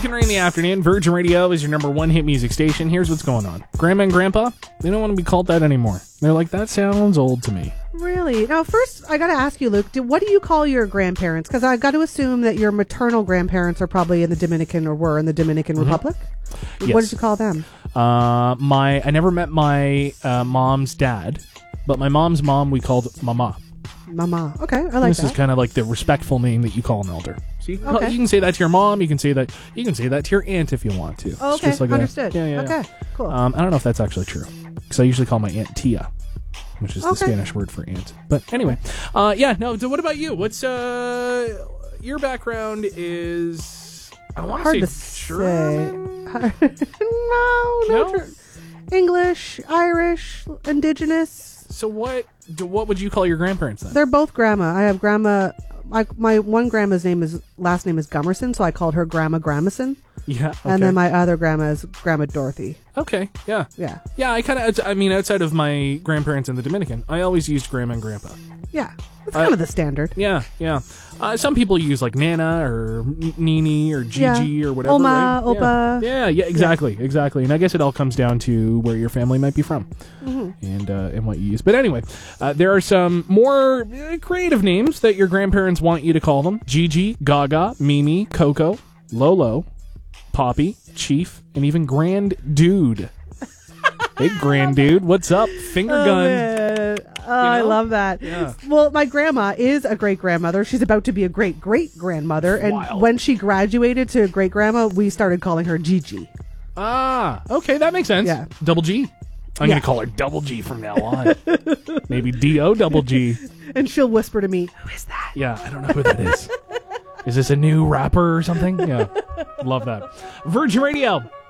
Luke and Ray in the afternoon. Virgin Radio is your number one hit music station. Here's what's going on. Grandma and Grandpa, they don't want to be called that anymore. They're like, that sounds old to me. Really? Now, first, I got to ask you, Luke, what do you call your grandparents? Because I got to assume that your maternal grandparents are probably in the Dominican or were in the Dominican Republic. Yes. What did you call them? I never met my mom's dad, but my mom's mom we called Mama. Mama. Okay, I like This that. is kind of like the respectful name that you call an elder. So you Okay. can say that to your mom. You can say that to your aunt if you want to. Oh, It's okay, just like understood. Yeah. Okay, cool. I don't know if that's actually true, because I usually call my aunt Tia, which is the Okay. Spanish word for aunt. But anyway, yeah. No. So what about you? What's your background? Is I want Hard to to say say. German. No. English, Irish, indigenous. So what would you call your grandparents then? They're both grandma. I have grandma. My one grandma's last name is Gummerson, so I called her Grandma Grammerson. Yeah. Okay. And then my other grandma is Grandma Dorothy. Okay. Yeah. Yeah. Yeah. I mean, outside of my grandparents in the Dominican, I always used Grandma and Grandpa. Yeah. It's kind of the standard. Yeah. Yeah. Some people use like Nana or Nini or Gigi or whatever. Oma, right? Opa. Yeah. Exactly. And I guess it all comes down to where your family might be from Mm-hmm. and what you use. But anyway, there are some more creative names that your grandparents want you to call them: Gigi, Gaga, Mimi, Coco, Lolo, Poppy, Chief, and even Grand Dude. Hey, Grand Dude, what's up? Finger gun. Man. I love that. Yeah. Well, my grandma is a great-grandmother. She's about to be a great-great-grandmother. And Wild. when she graduated to great-grandma, we started calling her Gigi. Ah, okay, that makes sense. Yeah. Double G. I'm Yeah. going to call her Double G from now on. Maybe D-O double G. And she'll whisper to me, "Who is that?" Yeah, I don't know who that is. Is this a new rapper or something? Yeah. Love that. Virgin Radio.